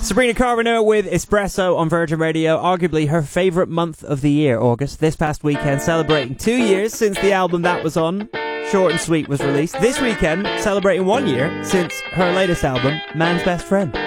Sabrina Carpenter with Espresso on Virgin Radio, arguably her favourite month of the year, August. This past weekend, celebrating 2 years since the album that was on, Short and Sweet, was released. This weekend, celebrating 1 year since her latest album, Man's Best Friend.